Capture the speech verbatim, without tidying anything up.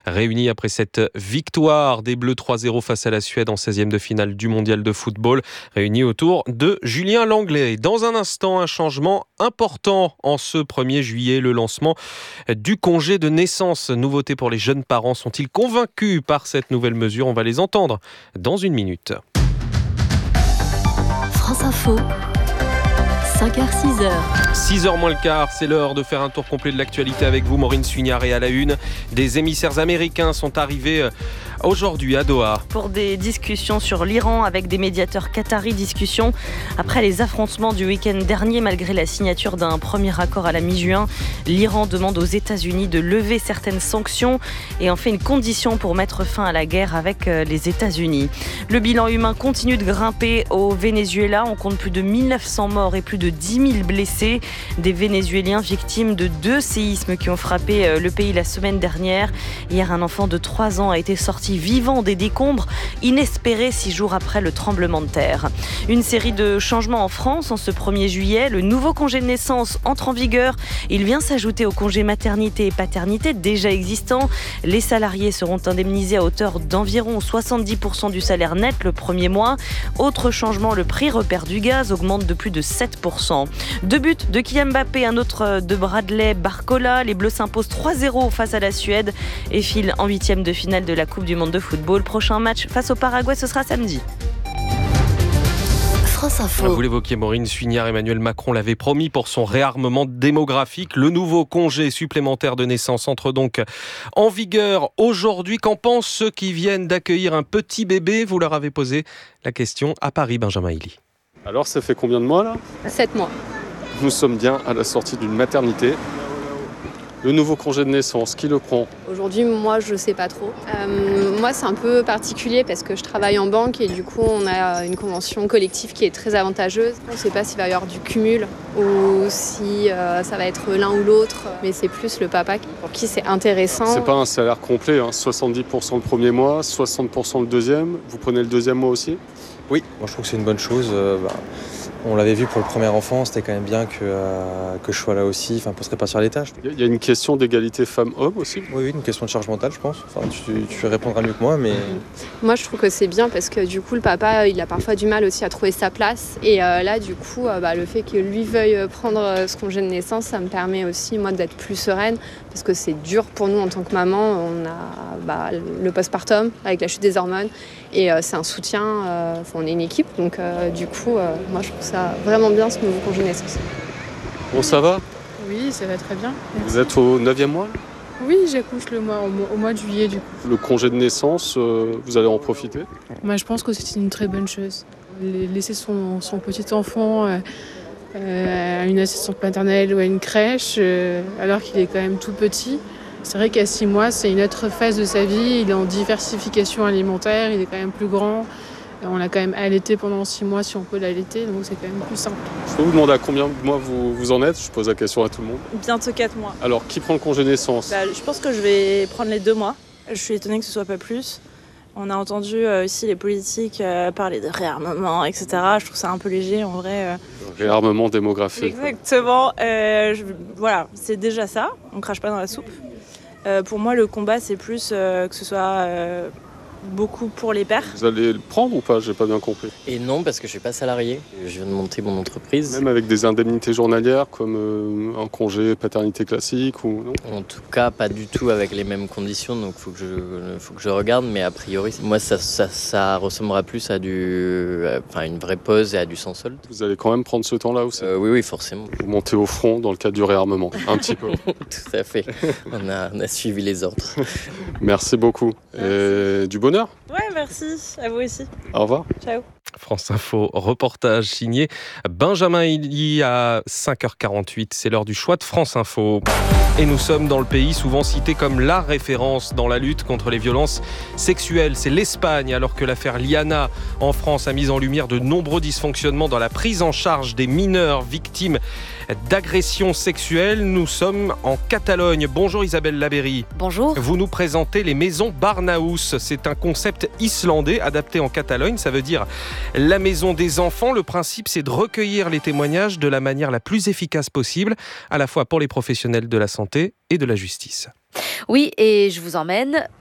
Réunis après cette victoire des Bleus trois zéro face à la Suède en seizième de finale du mondial de football, réunis autour de Julien Langlais. Dans un instant, un changement important en ce premier juillet, le lancement du congé de naissance. Nouveauté pour les jeunes parents, sont-ils convaincus par cette nouvelle mesure? On va les entendre dans une minute. France Info, cinq heures six heures. six heures moins le quart, c'est l'heure de faire un tour complet de l'actualité avec vous, Maureen Suignard. Et à la une, des émissaires américains sont arrivés aujourd'hui à Doha. Pour des discussions sur l'Iran avec des médiateurs qataris, discussions après les affrontements du week-end dernier. Malgré la signature d'un premier accord à la mi-juin, l'Iran demande aux États-Unis de lever certaines sanctions et en fait une condition pour mettre fin à la guerre avec les États-Unis. Le bilan humain continue de grimper au Venezuela. On compte plus de mille neuf cents morts et plus de dix mille blessés. Des Vénézuéliens victimes de deux séismes qui ont frappé le pays la semaine dernière. Hier, un enfant de trois ans a été sorti vivant des décombres, inespérés six jours après le tremblement de terre. Une série de changements en France en ce premier juillet. Le nouveau congé de naissance entre en vigueur. Il vient s'ajouter au congé maternité et paternité déjà existant. Les salariés seront indemnisés à hauteur d'environ soixante-dix pour cent du salaire net le premier mois. Autre changement, le prix repère du gaz augmente de plus de sept pour cent. Deux buts de Kylian Mbappé, un autre de Bradley Barcola. Les Bleus s'imposent trois zéro face à la Suède et filent en huitième de finale de la Coupe du Monde de football. Prochain match face au Paraguay, ce sera samedi. France Info. Vous l'évoquiez, Maureen Suignard, Emmanuel Macron l'avait promis pour son réarmement démographique. Le nouveau congé supplémentaire de naissance entre donc en vigueur aujourd'hui. Qu'en pensent ceux qui viennent d'accueillir un petit bébé? Vous leur avez posé la question à Paris, Benjamin Hilly. Alors, ça fait combien de mois là? Sept mois. Nous sommes bien à la sortie d'une maternité. Le nouveau congé de naissance, qui le prend? Aujourd'hui, moi, je sais pas trop. Euh, moi, c'est un peu particulier parce que je travaille en banque et du coup, on a une convention collective qui est très avantageuse. On ne sait pas s'il va y avoir du cumul ou si euh, ça va être l'un ou l'autre. Mais c'est plus le papa pour qui c'est intéressant. C'est pas un salaire complet, hein. soixante-dix pour cent le premier mois, soixante pour cent le deuxième. Vous prenez le deuxième mois aussi? Oui, moi je trouve que c'est une bonne chose. Euh, bah, on l'avait vu pour le premier enfant, c'était quand même bien que, euh, que je sois là aussi, enfin, pour se répartir les tâches. Il y a une question d'égalité femmes-hommes aussi? Oui, oui, une question de charge mentale, je pense. Enfin, tu, tu répondras mieux que moi, mais... Moi, je trouve que c'est bien parce que du coup, le papa, il a parfois du mal aussi à trouver sa place. Et euh, là, du coup, euh, bah, le fait que lui veuille prendre ce congé de naissance, ça me permet aussi, moi, d'être plus sereine parce que c'est dur pour nous en tant que maman. On a bah, le postpartum avec la chute des hormones et euh, c'est un soutien. Euh, on est une équipe, donc euh, du coup, euh, moi, je trouve ça vraiment bien ce nouveau congé de naissance. Bon, ça va? Oui, ça va très bien. Vous êtes au neuvième mois? Oui, j'accouche le mois, au, mois, au mois de juillet du coup. Le congé de naissance, euh, vous allez en profiter? Moi, je pense que c'est une très bonne chose. Laisser son, son petit enfant euh, euh, à une assistante maternelle ou à une crèche, euh, alors qu'il est quand même tout petit. C'est vrai qu'à six mois, c'est une autre phase de sa vie. Il est en diversification alimentaire, il est quand même plus grand. On l'a quand même allaité pendant six mois si on peut l'allaiter, donc c'est quand même plus simple. Je peux vous demander à combien de mois vous, vous en êtes? Je pose la question à tout le monde. Bientôt quatre mois. Alors, qui prend le congé de naissance? Bah, je pense que je vais prendre les deux mois. Je suis étonnée que ce soit pas plus. On a entendu euh, aussi les politiques euh, parler de réarmement, et cetera. Je trouve ça un peu léger en vrai. Euh... Réarmement démographique. Exactement. Euh, je... Voilà, c'est déjà ça. On crache pas dans la soupe. Euh, pour moi, le combat, c'est plus euh, que ce soit... Euh... beaucoup pour les pères. Vous allez le prendre ou pas? J'ai pas bien compris. Et non, parce que je suis pas salarié. Je viens de monter mon entreprise. Même avec des indemnités journalières comme euh, un congé paternité classique ou non? En tout cas, pas du tout avec les mêmes conditions. Donc, faut que je, faut que je regarde. Mais a priori, moi, ça, ça, ça ressemblera plus à du, enfin, une vraie pause et à du sans solde. Vous allez quand même prendre ce temps-là aussi? euh, Oui, oui, forcément. Vous montez au front dans le cadre du réarmement, un petit peu. Tout à fait. On a, on a suivi les ordres. Merci beaucoup. Et du bonheur. Ouais, merci. À vous aussi. Au revoir. Ciao. France Info, reportage signé Benjamin Hilly à cinq heures quarante-huit. C'est l'heure du choix de France Info. Et nous sommes dans le pays souvent cité comme la référence dans la lutte contre les violences sexuelles. C'est l'Espagne, alors que l'affaire Liana en France a mis en lumière de nombreux dysfonctionnements dans la prise en charge des mineurs victimes d'agressions sexuelles. Nous sommes en Catalogne. Bonjour Isabelle Labéry. Bonjour. Vous nous présentez les maisons Barnahus. C'est un concept islandais adapté en Catalogne. Ça veut dire la maison des enfants. Le principe, c'est de recueillir les témoignages de la manière la plus efficace possible, à la fois pour les professionnels de la santé et de la justice. Oui, et je vous emmène